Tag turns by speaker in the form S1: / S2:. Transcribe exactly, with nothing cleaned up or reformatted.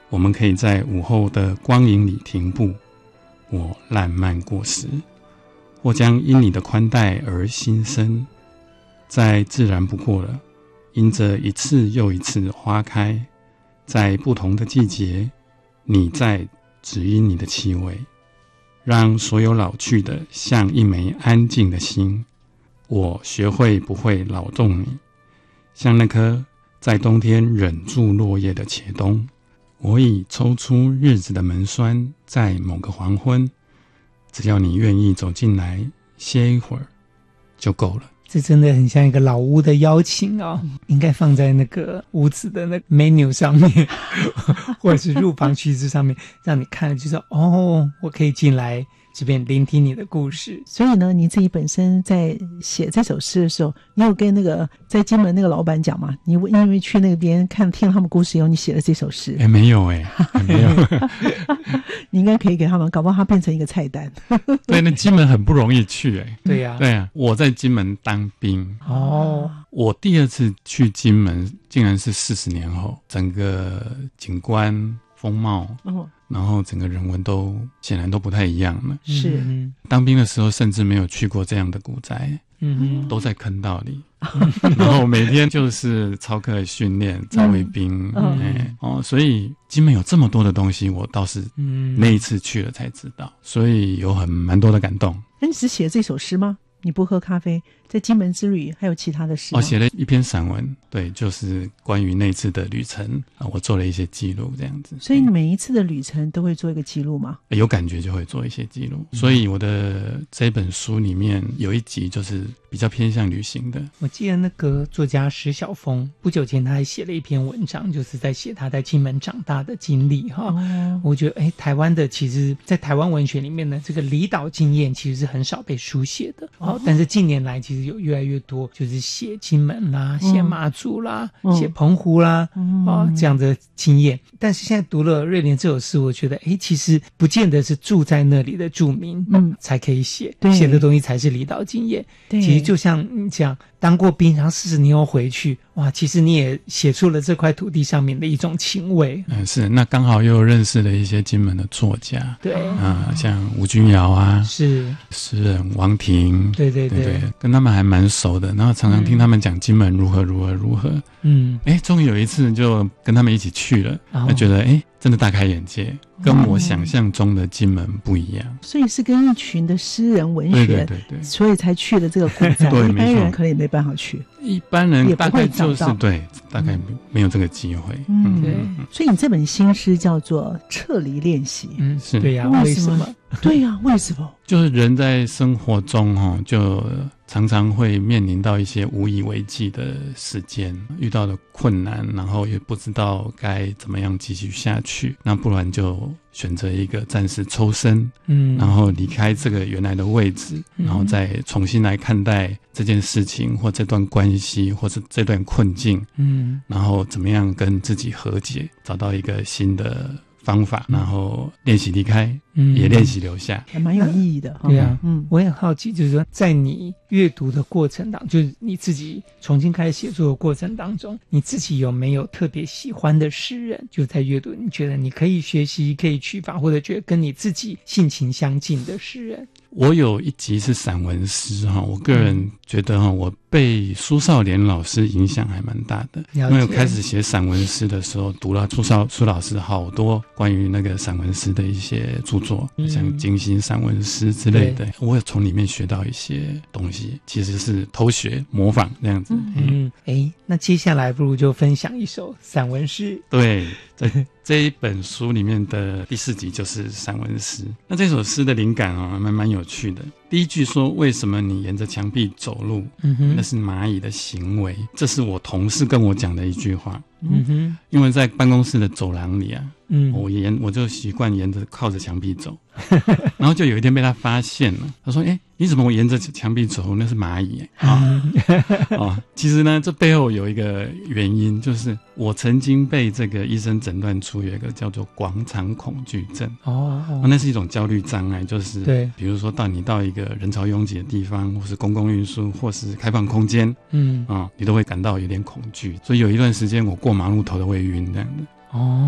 S1: 我们可以在午后的光影里停步，我烂漫过时，或将因你的宽待而心生，再自然不过了。因着一次又一次花开，在不同的季节，你在只因你的气味，让所有老去的像一枚安静的心。我学会不会扰动你，像那颗在冬天忍住落叶的茄冬。我已抽出日子的门栓，在某个黄昏，只要你愿意走进来歇一会儿就够了。
S2: 这真的很像一个老屋的邀请哦，应该放在那个屋子的那个 menu 上面或者是入房须知上面，让你看了就说哦，我可以进来这边聆听你的故事。
S3: 所以呢，你自己本身在写这首诗的时候，你有跟那个在金门那个老板讲吗？你因为去那边看听了他们故事以后，你写了这首诗？
S1: 哎，没有哎，没有。
S3: 你应该可以给他们，搞不好它变成一个菜单。
S1: 对，那金门很不容易去哎。
S2: 对呀、啊，
S1: 对啊，我在金门当兵
S2: 哦，
S1: 我第二次去金门竟然是四十年后，整个景观风貌，哦，然后整个人文都显然都不太一样了。
S3: 是，
S1: 嗯，当兵的时候甚至没有去过这样的古宅，
S2: 嗯，
S1: 都在坑道里，然后每天就是操课训练、招卫兵，嗯哎，哦，所以金门有这么多的东西，我倒是那一次去了才知道，所以有很蛮多的感动。
S3: 那你只写这首诗吗？你不喝咖啡，在金门之旅还有其他的事吗？
S1: 我写了一篇散文，对，就是关于那次的旅程啊，我做了一些记录这样子。
S3: 所以你每一次的旅程都会做一个记录吗？
S1: 有感觉就会做一些记录，嗯，所以我的这本书里面有一集就是比较偏向旅行的。
S2: 我记得那个作家石晓峰不久前他还写了一篇文章，就是在写他在金门长大的经历哈。哦，我觉得哎，台湾的其实在台湾文学里面呢，这个离岛经验其实是很少被书写的。哦，但是近年来其实有越来越多就是写金门啦，嗯，写马祖啦，嗯，写澎湖啦，嗯，哦，这样的经验。但是现在读了瑞莲这首诗，我觉得哎，其实不见得是住在那里的住民嗯才可以写，写的东西才是离岛经验。对，其实就像你讲当过兵，然后四十年后回去，哇，其实你也写出了这块土地上面的一种情味。
S1: 嗯，是，那刚好又认识了一些金门的作家，
S2: 对
S1: 啊，呃，像吴君瑶啊，
S2: 是
S1: 诗人王庭，
S2: 对对 对,
S1: 对对，跟他们还蛮熟的，然后常常听他们讲金门如何如何如何。嗯，哎，终于有一次就跟他们一起去了，哦，就觉得哎，真的大开眼界，跟我想象中的金门不一样。
S3: 所以是跟一群的诗人文学，
S1: 对对对对，
S3: 所以才去了这个古宅。
S1: 对，
S3: 一般人可能也没办法去，
S1: 一般人大概就是对，大概没有这个机会。
S3: 嗯，对。所以你这本新诗叫做《撤离练习》。
S2: 嗯，
S1: 是
S2: 对呀，为什么？
S3: 对呀，为什么？
S1: 就是人在生活中哈，就常常会面临到一些无以为继的时间，遇到的困难，然后也不知道该怎么样继续下去，那不然就选择一个暂时抽身，嗯，然后离开这个原来的位置，然后再重新来看待这件事情或这段关系或是这段困境，嗯，然后怎么样跟自己和解，找到一个新的方法，然后练习离开，嗯，也练习留下，
S3: 还蛮有意义的。
S2: 对啊，嗯，我也好奇，就是说，在你阅读的过程当中，就是你自己重新开始写作的过程当中，你自己有没有特别喜欢的诗人？就在阅读，你觉得你可以学习、可以取法，或者觉得跟你自己性情相近的诗人？
S1: 我有一集是散文诗哈，我个人觉得哈，我被苏少莲老师影响还蛮大的，因为我开始写散文诗的时候，读了苏少苏老师好多关于那个散文诗的一些著作，嗯，像金星散文诗之类的，我有从里面学到一些东西，其实是偷学模仿这样子。
S2: 嗯，哎，嗯，那接下来不如就分享一首散文诗。
S1: 对，这这一本书里面的第四集就是散文诗。那这首诗的灵感啊，蛮蛮有趣的。第一句说，为什么你沿着墙壁走路，嗯哼，那是蚂蚁的行为，这是我同事跟我讲的一句话。嗯哼，因为在办公室的走廊里啊，嗯，我沿我就习惯沿着靠着墙壁走，然后就有一天被他发现了，他说：“哎，你怎么沿着墙壁走？那是蚂蚁啊！”哦，其实呢，这背后有一个原因，就是我曾经被这个医生诊断出有一个叫做广场恐惧症。哦，哦，那是一种焦虑障碍，就是对，比如说到你到一个人潮拥挤的地方，或是公共运输，或是开放空间，嗯啊，哦，你都会感到有点恐惧。所以有一段时间我过马路头都会晕这样的。哦。